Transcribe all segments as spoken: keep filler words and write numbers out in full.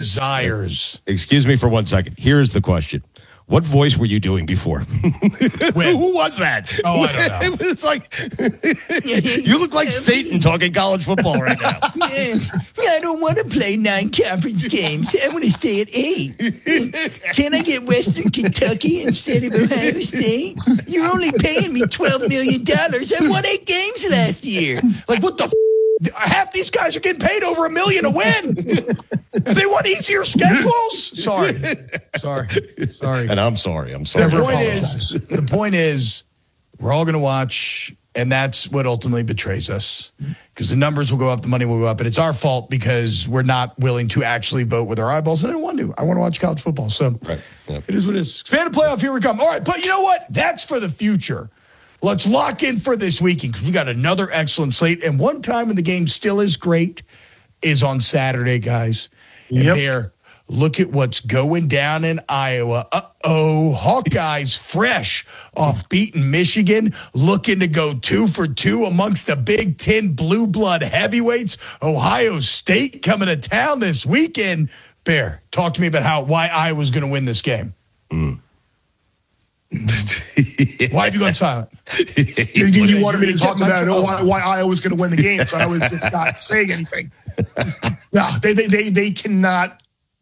desires. Excuse me for one second. Here's the question. What voice were you doing before? Who was that? Oh, I don't know. It was like, you look like Satan talking college football right now. I don't want to play nine conference games. I want to stay at eight. Can I get Western Kentucky instead of Ohio State? You're only paying me twelve million dollars. I won eight games last year. Like, what the f- half these guys are getting paid over a million to win. They want easier schedules. Sorry, sorry, sorry. And I'm sorry. I'm sorry. The point is, the point is, we're all going to watch, and that's what ultimately betrays us. Because the numbers will go up, the money will go up, and it's our fault because we're not willing to actually vote with our eyeballs. And I don't want to. I want to watch college football. So right. Yep. It is what it is. Expanded playoff, here we come. All right, but you know what? That's for the future. Let's lock in for this weekend because we got another excellent slate. And one time when the game still is great is on Saturday, guys. And Yep. there, look at what's going down in Iowa. Uh-oh, Hawkeyes fresh off beating Michigan, looking to go two for two amongst the Big Ten blue blood heavyweights. Ohio State coming to town this weekend. Bear, talk to me about how why Iowa's going to win this game. Mm. Why have you gone silent? You, you wanted me to talk about oh, why, why Iowa's going to win the game, so I was just not saying anything. No, they, they they they cannot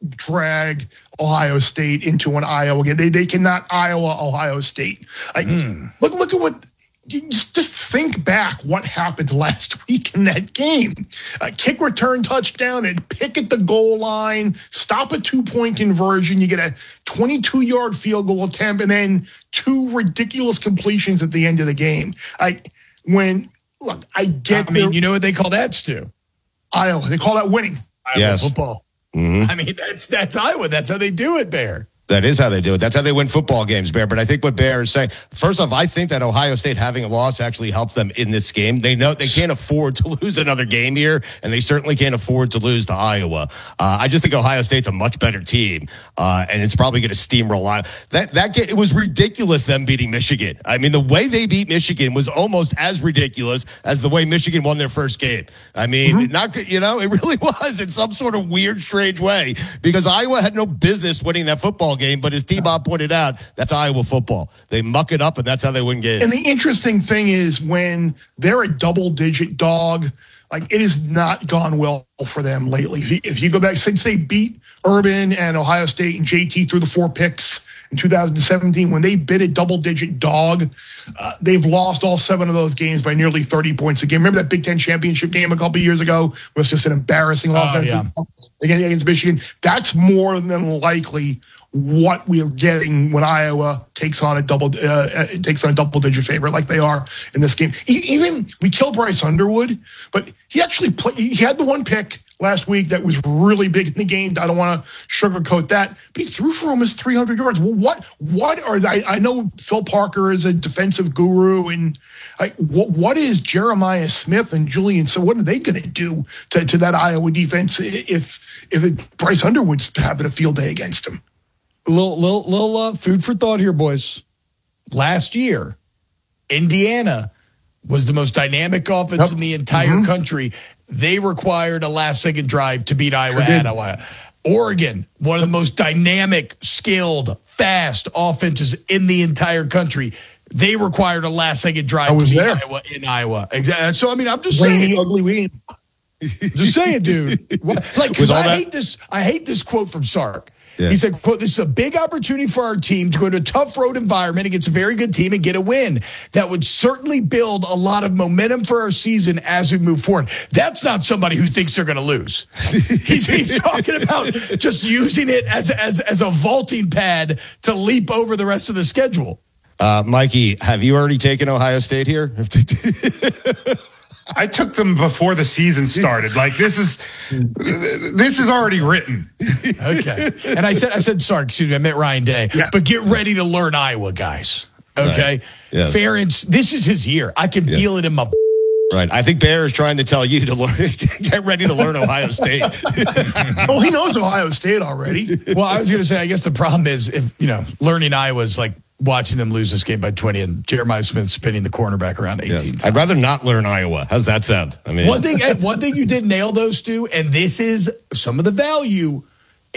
drag Ohio State into an Iowa game. They they cannot Iowa Ohio State. Like, mm. look look at what. Just, just think back what happened last week in that game. A kick return touchdown and pick at the goal line, stop a two-point conversion. You get a twenty-two-yard field goal attempt and then two ridiculous completions at the end of the game. I when look, I get I mean, you know what they call that, Stu? Iowa. They call that winning. Iowa yes. football. Mm-hmm. I mean, that's that's Iowa. That's how they do it, Bear. That is how they do it. That's how they win football games, Bear. But I think what Bear is saying, first off, I think that Ohio State having a loss actually helps them in this game. They know they can't afford to lose another game here, and they certainly can't afford to lose to Iowa. Uh, I just think Ohio State's a much better team, uh, and it's probably going to steamroll Iowa. That that game, it was ridiculous them beating Michigan. I mean, the way they beat Michigan was almost as ridiculous as the way Michigan won their first game. I mean, mm-hmm. not you know, it really was in some sort of weird, strange way because Iowa had no business winning that football game, but as T-Bob pointed out, that's Iowa football. They muck it up, and that's how they win games. And the interesting thing is when they're a double-digit dog, like it has not gone well for them lately. If you, if you go back, since they beat Urban and Ohio State and J T through the four picks in two thousand seventeen, when they bit a double-digit dog, uh, they've lost all seven of those games by nearly thirty points a game. Remember that Big Ten championship game a couple years ago was just an embarrassing loss oh, yeah. against Michigan. That's more than likely what we are getting when Iowa takes on a double uh, takes on a double digit favorite like they are in this game. Even we killed Bryce Underwood, but he actually played. He had the one pick last week that was really big in the game. I don't want to sugarcoat that, but he threw for almost three hundred yards. What what are I, I know Phil Parker is a defensive guru, and I, what what is Jeremiah Smith and Julian? So what are they going to do to to that Iowa defense if if it, Bryce Underwood's having a field day against him? Little, little, little uh, food for thought here, boys. Last year, Indiana was the most dynamic offense yep. in the entire mm-hmm. country. They required a last-second drive to beat Iowa at Iowa. Oregon, one of the most dynamic, skilled, fast offenses in the entire country. They required a last-second drive to beat there. Iowa in Iowa. Exactly. So, I mean, I'm just Rainy, saying. ugly win. Just saying, dude. Like, because I that- hate this. I hate this quote from Sark. Yeah. He said, quote, this is a big opportunity for our team to go to a tough road environment against a very good team and get a win. That would certainly build a lot of momentum for our season as we move forward. That's not somebody who thinks they're going to lose. he's, he's talking about just using it as, as, as a vaulting pad to leap over the rest of the schedule. Uh, Mikey, have you already taken Ohio State here? I took them before the season started. Like this is, this is already written. Okay. And I said, I said, sorry, excuse me, I meant Ryan Day. Yeah. But get ready to learn Iowa, guys. Okay. Right. Yes. Ferentz, this is his year. I can yeah. feel it in my. Right. I think Bear is trying to tell you to learn, get ready to learn Ohio State. Oh, he knows Ohio State already. Well, I was going to say, I guess the problem is if, you know, learning Iowa is like watching them lose this game by twenty and Jeremiah Smith spinning the cornerback around eighteen yes. I'd rather not learn Iowa. How's that sound? I mean, one thing, one thing you did nail those, Stu, and this is some of the value